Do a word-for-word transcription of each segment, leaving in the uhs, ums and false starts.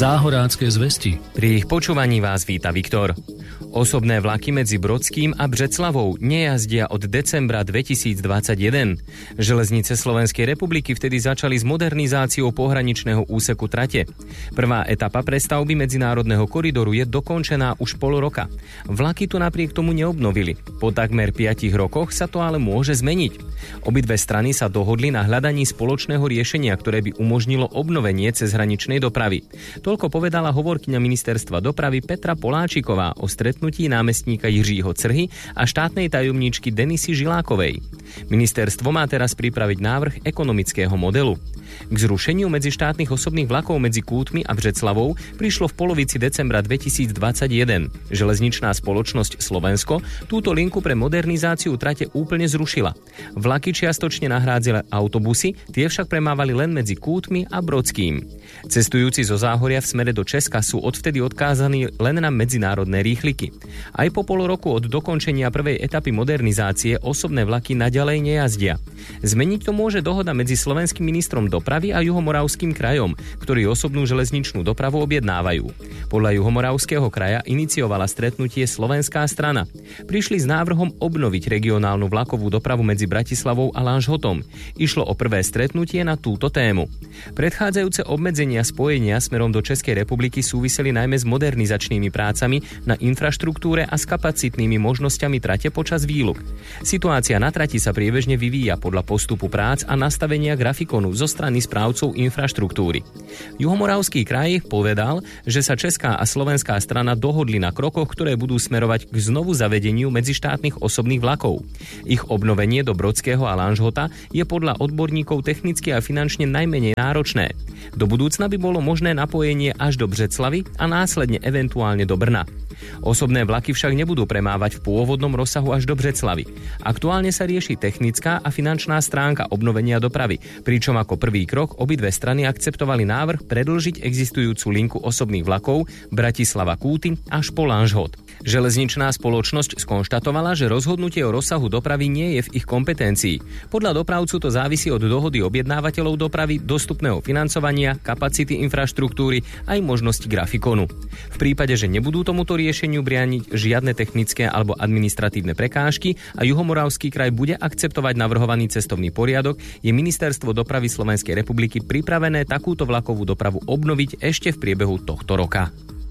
Záhorácké zvesti. Pri ich počúvaní vás víta Viktor. Osobné vlaky medzi Brodským a Břeclavou nejazdia od decembra dvetisícdvadsaťjeden. Železnice Slovenskej republiky vtedy začali s modernizáciou pohraničného úseku trate. Prvá etapa prestavby medzinárodného koridoru je dokončená už pol roka. Vlaky tu napriek tomu neobnovili. Po takmer piatich rokoch sa to ale môže zmeniť. Obidve strany sa dohodli na hľadaní spoločného riešenia, ktoré by umožnilo obnovenie cezhraničnej dopravy. Toľko povedala hovorkyňa ministerstva dopravy Petra Poláčiková o stretnutí námestníka Jiřího Crhy a štátnej tajomníčky Denisy Žilákovej. Ministerstvo má teraz pripraviť návrh ekonomického modelu. K zrušeniu medzištátnych osobných vlakov medzi Kútmi a Břeclavou prišlo v polovici decembra dvetisícdvadsaťjeden. Železničná spoločnosť Slovensko túto linku pre modernizáciu trate úplne zrušila. Vlaky čiastočne nahrádzali autobusy, tie však premávali len medzi Kútmi a Brodským. Cestujúci zo Záhoria v smere do Česka sú odvtedy odkázaní len na medzinárodné rýchliky. Aj po pol roku od dokončenia prvej etapy modernizácie osobné vlaky naďalej nejazdia. Zmeniť to môže dohoda medzi slovenským ministrom dopravy a Juhomoravským krajom, ktorí osobnú železničnú dopravu objednávajú. Podľa Juhomoravského kraja iniciovala stretnutie slovenská strana. Prišli s návrhom obnoviť regionálnu vlakovú dopravu medzi Bratislavou a Lanžhotom. Išlo o prvé stretnutie na túto tému. Predchádzajúce obmedzenia spojenia smerom do Českej republiky súviseli najmä s modernizačnými prácami na infraštruktúre a s kapacitnými možnosťami trate počas výluk. Situácia na trati sa priebežne vyvíja podľa postupu prác a nastavenia grafikonu zo strany správcov infraštruktúry. Juhomoravský kraj povedal, že sa česká a slovenská strana dohodli na krokoch, ktoré budú smerovať k znovu zavedeniu medzištátnych osobných vlakov. Ich obnovenie do Brodského a Lanžhota je podľa odborníkov technicky a finančne najmenej náročné. Do budúcna by bolo možné napojenie až do Břeclavy a následne eventuálne do Brna. Osobné vlaky však nebudú premávať v pôvodnom rozsahu až do Břeclavy. Aktuálne sa rieši technická a finančná stránka obnovenia dopravy, pričom ako prvý krok obidve strany akceptovali návrh predĺžiť existujúcu linku osobných vlakov Bratislava-Kúty až po Lanžhot. Železničná spoločnosť skonštatovala, že rozhodnutie o rozsahu dopravy nie je v ich kompetencii. Podľa dopravcu to závisí od dohody objednávateľov dopravy, dostupného financovania, kapacity infraštruktúry aj možnosti grafikonu. V prípade, že nebudú tomuto riešeniu brániť žiadne technické alebo administratívne prekážky a Juhomoravský kraj bude akceptovať navrhovaný cestovný poriadok, je Ministerstvo dopravy Slovenskej republiky pripravené takúto vlakovú dopravu obnoviť ešte v priebehu tohto roka.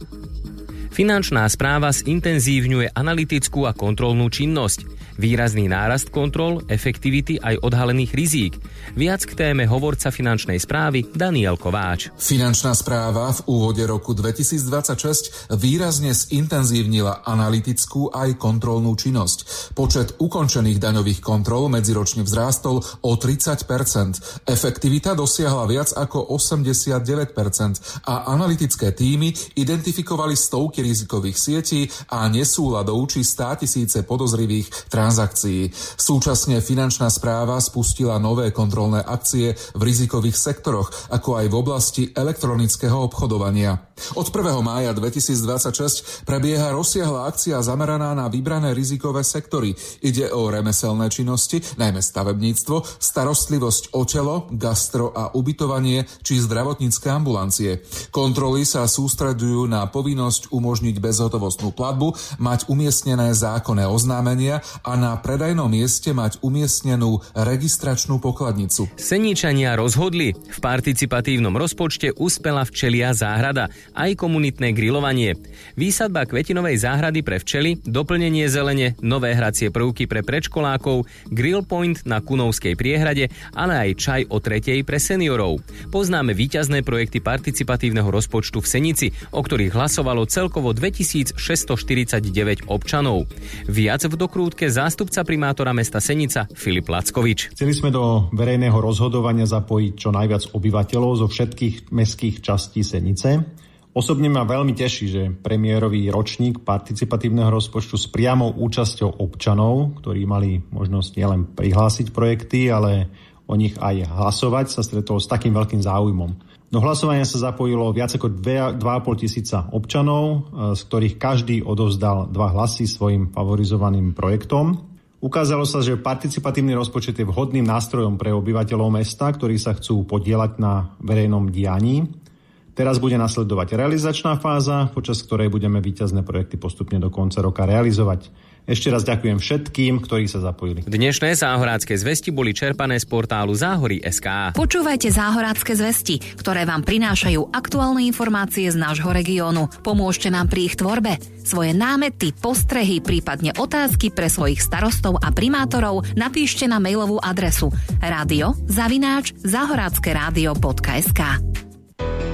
Finančná správa zintenzívňuje analytickú a kontrolnú činnosť. Výrazný nárast kontrol, efektivity aj odhalených rizík. Viac k téme hovorca finančnej správy Daniel Kováč. Finančná správa v úvode roku dvetisícdvadsaťšesť výrazne zintenzívnila analytickú aj kontrolnú činnosť. Počet ukončených daňových kontrol medziročne vzrástol o tridsať percent. Efektivita dosiahla viac ako osemdesiatdeväť percent a analytické tímy identifikovali stovky rizikových sietí a nesúladov či státisíce podozrivých transakcií. Súčasne finančná správa spustila nové kontrolné akcie v rizikových sektoroch, ako aj v oblasti elektronického obchodovania. Od prvého mája dvetisícdvadsaťšesť prebieha rozsiahla akcia zameraná na vybrané rizikové sektory. Ide o remeselné činnosti, najmä stavebníctvo, starostlivosť o telo, gastro a ubytovanie či zdravotnícke ambulancie. Kontroly sa sústreďujú na povinnosť umožniť bezhotovostnú platbu, mať umiestnené zákonné oznámenia a na predajnom mieste mať umiestnenú registračnú pokladnicu. Seničania rozhodli. V participatívnom rozpočte uspela včelia záhrada, aj komunitné grilovanie. Výsadba kvetinovej záhrady pre včely, doplnenie zelene, nové hracie prvky pre predškolákov, grill point na Kunovskej priehrade, ale aj čaj o tretej pre seniorov. Poznáme víťazné projekty participatívneho rozpočtu v Senici, o ktorých hlasovalo celkovo dvetisícšesťstoštyridsaťdeväť občanov. Viac v dokrútke zástupca primátora mesta Senica Filip Lackovič. Chceli sme do verejného rozhodovania zapojiť čo najviac obyvateľov zo všetkých mestských častí Senice. Osobne ma veľmi teší, že premiérový ročník participatívneho rozpočtu s priamou účasťou občanov, ktorí mali možnosť nielen prihlásiť projekty, ale o nich aj hlasovať, sa stretol s takým veľkým záujmom. Do hlasovania sa zapojilo viac ako dva a pol tisíca občanov, z ktorých každý odovzdal dva hlasy svojim favorizovaným projektom. Ukázalo sa, že participatívny rozpočet je vhodným nástrojom pre obyvateľov mesta, ktorí sa chcú podieľať na verejnom dianí. Teraz bude nasledovať realizačná fáza, počas ktorej budeme víťazné projekty postupne do konca roka realizovať. Ešte raz ďakujem všetkým, ktorí sa zapojili. Dnešné záhorácké zvesti boli čerpané z portálu Záhory bodka es ká. Počúvajte záhorácké zvesti, ktoré vám prinášajú aktuálne informácie z nášho regiónu. Pomôžte nám pri ich tvorbe. Svoje námety, postrehy, prípadne otázky pre svojich starostov a primátorov napíšte na mailovú adresu radio zavináč záhoráckeradio bodka es ká.